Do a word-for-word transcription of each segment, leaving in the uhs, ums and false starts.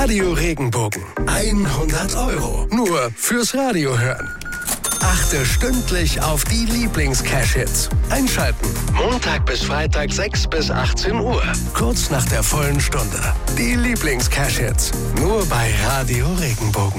Radio Regenbogen. hundert Euro. Nur fürs Radio hören. Achte stündlich auf die Lieblings-Cash-Hits. Einschalten. Montag bis Freitag sechs bis achtzehn Uhr. Kurz nach der vollen Stunde. Die Lieblings-Cash-Hits. Nur bei Radio Regenbogen.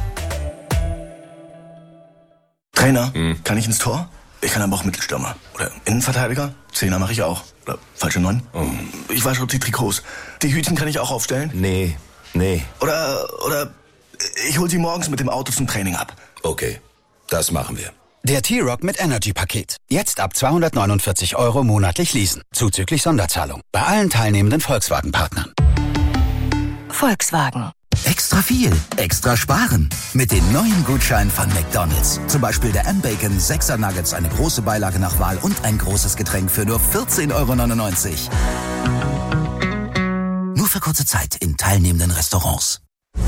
Trainer, hm. kann ich ins Tor? Ich kann aber auch Mittelstürmer. Oder Innenverteidiger? Zehner mache ich auch. Oder falsche Neun? Oh. Ich wasche die Trikots. Die Hütchen kann ich auch aufstellen? Nee, nee. Oder, oder ich hol sie morgens mit dem Auto zum Training ab. Okay, das machen wir. Der T-Rock mit Energy-Paket. Jetzt ab zweihundertneunundvierzig Euro monatlich leasen. Zuzüglich Sonderzahlung. Bei allen teilnehmenden Volkswagen-Partnern. Volkswagen. Extra viel, extra sparen. Mit den neuen Gutscheinen von McDonald's. Zum Beispiel der M-Bacon sechser Nuggets, eine große Beilage nach Wahl und ein großes Getränk für nur vierzehn Euro neunundneunzig. Nur für kurze Zeit in teilnehmenden Restaurants.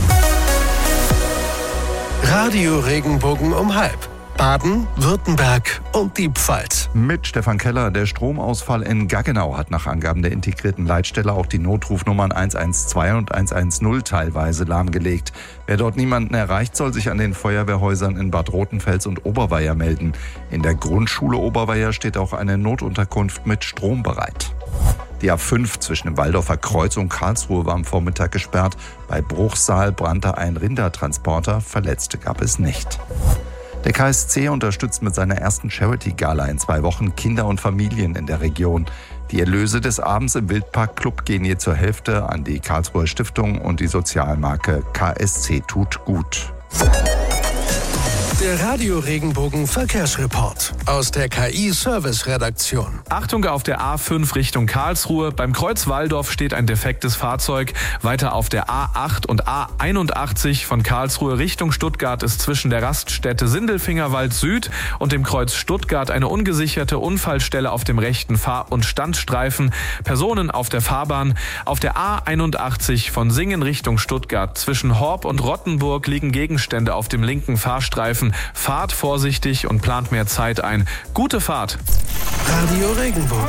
Radio Regenbogen um halb. Baden, Württemberg und die Pfalz. Mit Stefan Keller. Der Stromausfall in Gaggenau hat nach Angaben der integrierten Leitstelle auch die Notrufnummern eins eins zwei und eins eins null teilweise lahmgelegt. Wer dort niemanden erreicht, soll sich an den Feuerwehrhäusern in Bad Rotenfels und Oberweier melden. In der Grundschule Oberweier steht auch eine Notunterkunft mit Strom bereit. Die A fünf zwischen dem Waldorfer Kreuz und Karlsruhe war am Vormittag gesperrt. Bei Bruchsal brannte ein Rindertransporter. Verletzte gab es nicht. Der K S C unterstützt mit seiner ersten Charity-Gala in zwei Wochen Kinder und Familien in der Region. Die Erlöse des Abends im Wildpark Club gehen je zur Hälfte an die Karlsruher Stiftung und die Sozialmarke K S C tut gut. Der Radio Regenbogen Verkehrsreport aus der K I-Service-Redaktion. Achtung auf der A fünf Richtung Karlsruhe. Beim Kreuz Walldorf steht ein defektes Fahrzeug. Weiter auf der A acht und A einundachtzig von Karlsruhe Richtung Stuttgart ist zwischen der Raststätte Sindelfingerwald Süd und dem Kreuz Stuttgart eine ungesicherte Unfallstelle auf dem rechten Fahr- und Standstreifen. Personen auf der Fahrbahn. Auf der A einundachtzig von Singen Richtung Stuttgart zwischen Horb und Rottenburg liegen Gegenstände auf dem linken Fahrstreifen. Fahrt vorsichtig und plant mehr Zeit ein. Gute Fahrt. Radio Regenbogen.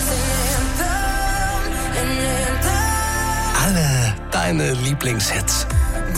Alle deine Lieblingshits.